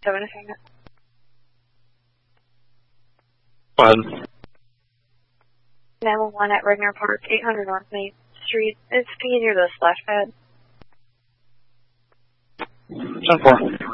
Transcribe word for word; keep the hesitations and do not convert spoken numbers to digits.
have anything. Go ahead. nine one one at Regner Park, eight hundred North Main Street. It's can you hear the splash pad? ten four.